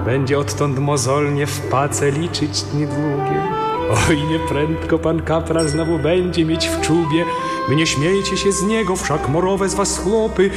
będzie odtąd mozolnie w pace liczyć dni długie. Oj, nieprędko pan kapral znowu będzie mieć w czubie. Wy nie śmiejcie się z niego, wszak morowe z was chłopy,